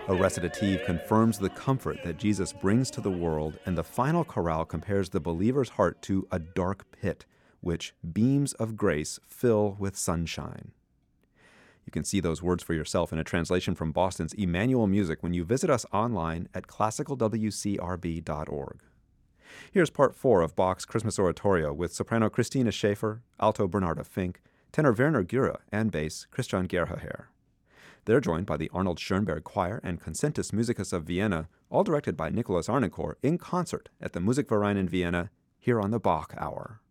A recitative confirms the comfort that Jesus brings to the world, and the final chorale compares the believer's heart to a dark pit, which beams of grace fill with sunshine. You can see those words for yourself in a translation from Boston's Emmanuel Music when you visit us online at classicalwcrb.org. Here's part 4 of Bach's Christmas Oratorio with soprano Christina Schaefer, alto Bernarda Fink, tenor Werner Göre, and bass Christian Gerhaher. They're joined by the Arnold Schoenberg Choir and Concentus Musicus of Vienna, all directed by Nicholas Arnicourt, in concert at the Musikverein in Vienna, here on the Bach Hour.